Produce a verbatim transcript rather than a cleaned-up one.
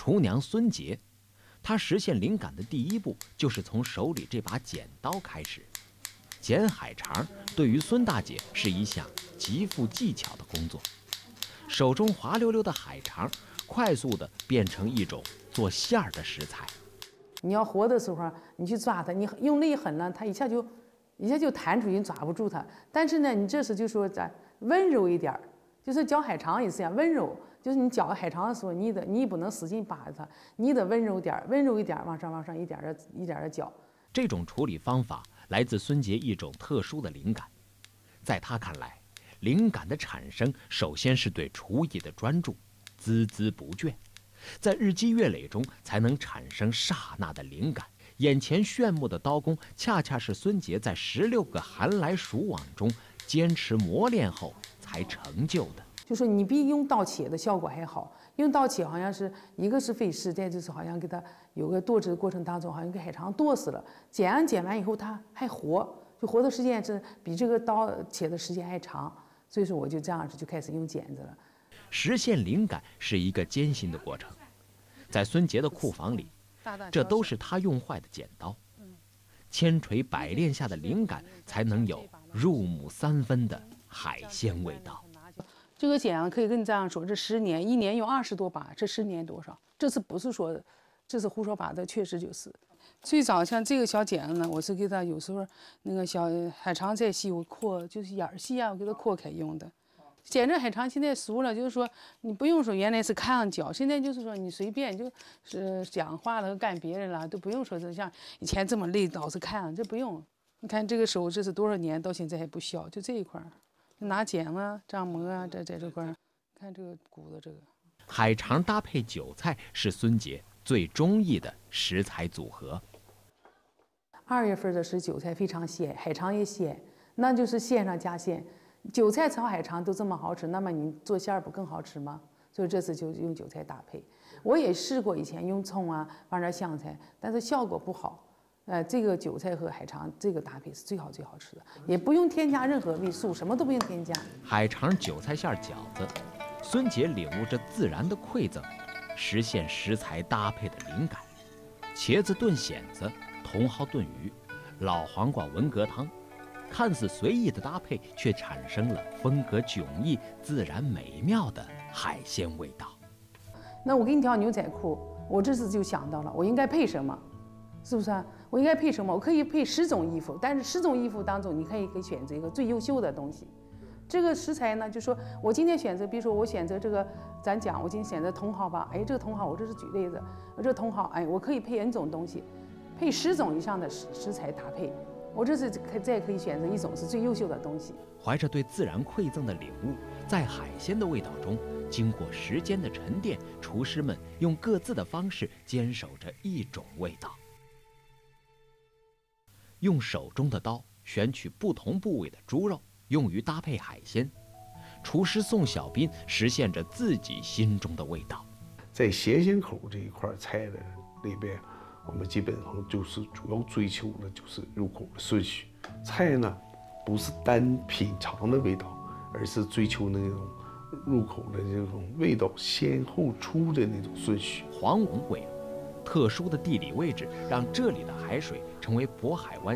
厨娘孙杰，她实现灵感的第一步就是从手里这把剪刀开始。剪海肠对于孙大姐是一项极富技巧的工作，手中滑溜溜的海肠快速地变成一种做馅儿的食材。 你要活的时候，你去抓它，你用力狠了，它一下就一下就弹出去，你抓不住它。但是呢，你这时就说咱温柔一点，就是绞海肠也是这样，温柔。就是你绞海肠的时候，你得你不能使劲扒着它，你得温柔点，温柔一点，往上往上一点的一点的绞。 这种处理方法来自孙杰一种特殊的灵感，在他看来，灵感的产生首先是对厨艺的专注，孜孜不倦，在日积月累中才能产生刹那的灵感。眼前炫目的刀工，恰恰是孙杰在十六个寒来暑往中坚持磨练后才成就的。 就说你比用刀切的效果还好，用刀切好像是一个是费事，再就是好像给它有个剁制的过程当中，好像给海肠剁死了。剪完剪完以后它还活，就活的时间是比这个刀切的时间还长，所以说我就这样子就开始用剪子了。 实现灵感是一个艰辛的过程，在孙杰的库房里，这都是他用坏的剪刀。千锤百炼下的灵感，才能有入木三分的海鲜味道。 这个剪可以跟你这样说，这十年一年有二十多把，这十年多少？这次不是说这是胡说八道，确实就是。最早像这个小剪子呢，我是给它有时候那个小海肠再细，我扩就是眼儿细啊，我给它扩开用的。剪这海肠现在熟了，就是说你不用说原来是看上脚，现在就是说你随便就是讲话了干别人了都不用说是像以前这么累老是看，这不用。你看这个手这是多少年到现在还不消，就这一块。拿剪啊，这样磨啊，在在这块儿，看这个骨头这个。 海肠搭配韭菜是孙杰最中意的食材组合。 二月份的是韭菜非常鲜，海肠也鲜，那就是鲜上加鲜。韭菜炒海肠都这么好吃，那么你做馅儿不更好吃吗？所以这次就用韭菜搭配。我也试过以前用葱啊，放点香菜，但是效果不好。呃，这个韭菜和海肠这个搭配是最好最好吃的，也不用添加任何味素，什么都不用添加。 海肠韭菜馅饺子，孙杰领悟着自然的馈赠，实现食材搭配的灵感。茄子炖蚬子，茼蒿炖鱼，老黄瓜文蛤汤，看似随意的搭配，却产生了风格迥异、自然美妙的海鲜味道。 那我给你调牛仔裤，我这次就想到了，我应该配什么？是不是啊？我应该配什么？我可以配十种衣服，但是十种衣服当中，你可以可以选择一个最优秀的东西。这个食材呢，就说我今天选择，比如说我选择这个，咱讲我今天选择茼蒿吧，哎，这个茼蒿我这是举例子，我这茼蒿，哎，我可以配 N 种东西，配十种以上的食食材搭配，我这次可再可以选择一种是最优秀的东西。 怀着对自然馈赠的领悟，在海鲜的味道中，经过时间的沉淀，厨师们用各自的方式坚守着一种味道。用手中的刀选取不同部位的猪肉，用于搭配海鲜。厨师宋小斌实现着自己心中的味道。 在咸鲜口这一块菜的里边，我们基本上就是主要追求的就是入口的顺序。菜呢，不是单品尝的味道，而是追求那种入口的这种味道先后出的那种顺序。 黄龙尾，特殊的地理位置让这里的海水成为渤海湾